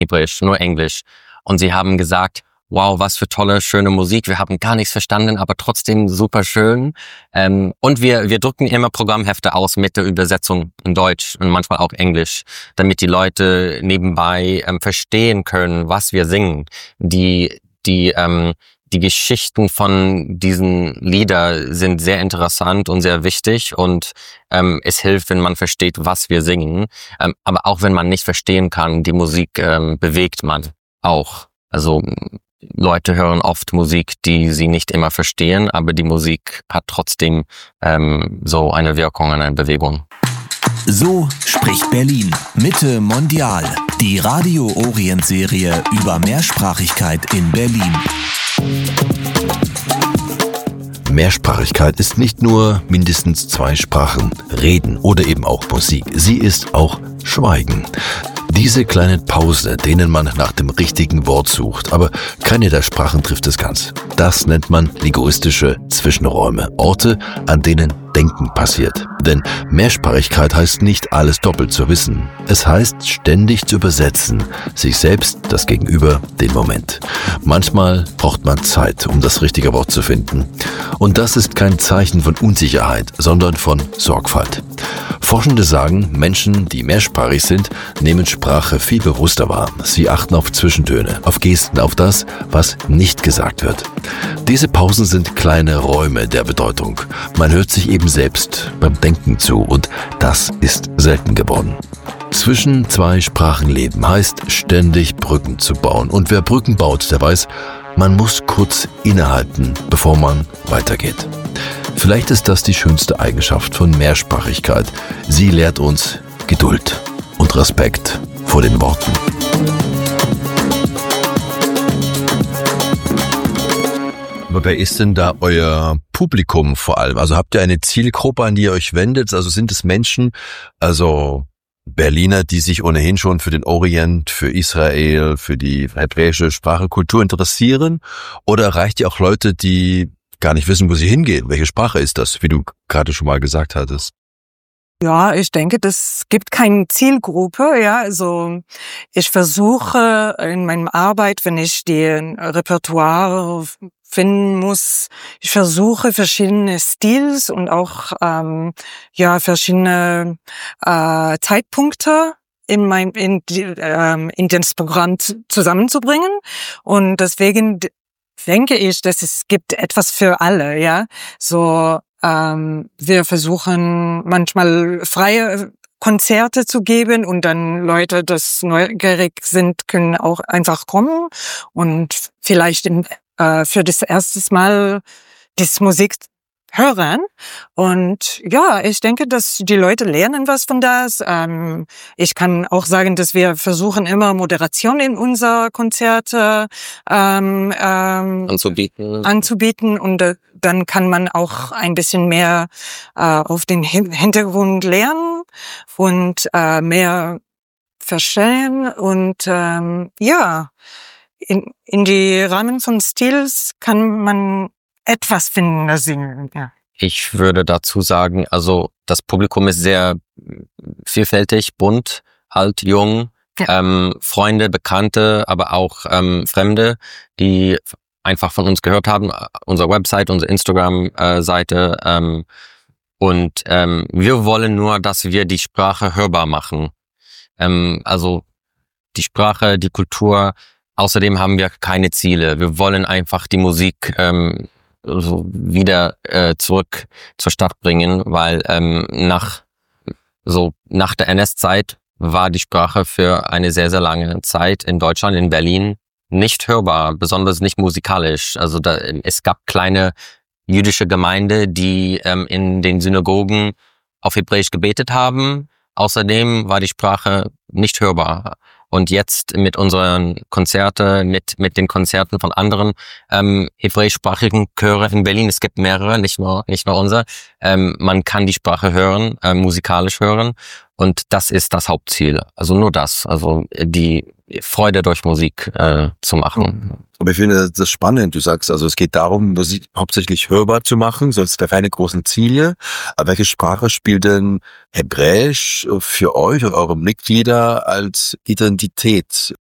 Hebräisch, nur Englisch. Und sie haben gesagt, wow, was für tolle, schöne Musik. Wir haben gar nichts verstanden, aber trotzdem super schön. Und wir drucken immer Programmhefte aus mit der Übersetzung in Deutsch und manchmal auch Englisch, damit die Leute nebenbei verstehen können, was wir singen. Die Geschichten von diesen Lieder sind sehr interessant und sehr wichtig und es hilft, wenn man versteht, was wir singen. Aber auch wenn man nicht verstehen kann, die Musik bewegt man auch. Also Leute hören oft Musik, die sie nicht immer verstehen, aber die Musik hat trotzdem so eine Wirkung, eine Bewegung. So spricht Berlin. Mitte Mondial. Die Radio Orient Serie über Mehrsprachigkeit in Berlin. Mehrsprachigkeit ist nicht nur mindestens 2 Sprachen, Reden oder eben auch Musik. Sie ist auch Schweigen. Diese kleinen Pausen, denen man nach dem richtigen Wort sucht, aber keine der Sprachen trifft es ganz. Das nennt man linguistische Zwischenräume, Orte, an denen Denken passiert. Denn Mehrsprachigkeit heißt nicht, alles doppelt zu wissen. Es heißt, ständig zu übersetzen, sich selbst, das Gegenüber, den Moment. Manchmal braucht man Zeit, um das richtige Wort zu finden. Und das ist kein Zeichen von Unsicherheit, sondern von Sorgfalt. Forschende sagen, Menschen, die mehrsprachig sind, nehmen Sprache viel bewusster wahr. Sie achten auf Zwischentöne, auf Gesten, auf das, was nicht gesagt wird. Diese Pausen sind kleine Räume der Bedeutung. Man hört sich eben selbst beim Denken zu und das ist selten geworden. Zwischen 2 Sprachen leben heißt, ständig Brücken zu bauen. Und wer Brücken baut, der weiß, man muss kurz innehalten, bevor man weitergeht. Vielleicht ist das die schönste Eigenschaft von Mehrsprachigkeit. Sie lehrt uns Geduld und Respekt vor den Worten. Aber wer ist denn da euer Publikum vor allem? Also habt ihr eine Zielgruppe, an die ihr euch wendet? Also sind es Menschen, also Berliner, die sich ohnehin schon für den Orient, für Israel, für die hebräische Sprache, Kultur interessieren? Oder erreicht ihr auch Leute, die gar nicht wissen, wo sie hingehen? Welche Sprache ist das, wie du gerade schon mal gesagt hattest? Ja, ich denke, das gibt keine Zielgruppe, ja. Also ich versuche in meiner Arbeit, wenn ich die Repertoire finden muss, ich versuche verschiedene Stils und auch verschiedene Zeitpunkte in das Programm zusammenzubringen. Und deswegen denke ich, dass es gibt etwas für alle, ja. So wir versuchen manchmal freie Konzerte zu geben und dann Leute, das neugierig sind, können auch einfach kommen und vielleicht für das erste Mal diese Musik hören. Und ja, ich denke, dass die Leute lernen was von das. Ich kann auch sagen, dass wir versuchen immer Moderation in unser Konzerte anzubieten und dann kann man auch ein bisschen mehr auf den Hintergrund lernen und mehr verstehen und in die Rahmen von Stils kann man etwas finden, das singen, ja. Ich würde dazu sagen, also das Publikum ist sehr vielfältig, bunt, alt, jung, ja. Freunde, Bekannte, aber auch Fremde, die einfach von uns gehört haben, unsere Website, unsere Instagram-Seite. Und wir wollen nur, dass wir die Sprache hörbar machen. Also die Sprache, die Kultur. Außerdem haben wir keine Ziele. Wir wollen einfach die Musik so wieder zurück zur Stadt bringen, weil nach der NS-Zeit war die Sprache für eine sehr, sehr lange Zeit in Deutschland, in Berlin, nicht hörbar, besonders nicht musikalisch. Also es gab kleine jüdische Gemeinde, die in den Synagogen auf Hebräisch gebetet haben. Außerdem war die Sprache nicht hörbar. Und jetzt mit unseren Konzerten, mit den Konzerten von anderen hebräischsprachigen Chöre in Berlin, es gibt mehrere, nicht nur unser, man kann die Sprache hören, musikalisch hören. Und das ist das Hauptziel. Also nur das, also die Freude durch Musik zu machen. Aber ich finde das spannend. Du sagst, also es geht darum, Musik hauptsächlich hörbar zu machen, sonst keine großen Ziele. Aber welche Sprache spielt denn Hebräisch für euch und eure Mitglieder als Identität?